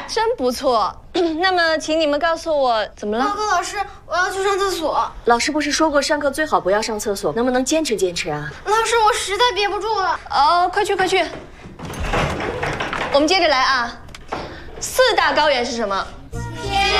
真不错。那么，请你们告诉我怎么了？ 报告老师，我要去上厕所。 老师不是说过上课最好不要上厕所，能不能坚持坚持啊？ 老师，我实在憋不住了。 哦，快去快去。我们接着来啊。4大高原是什么？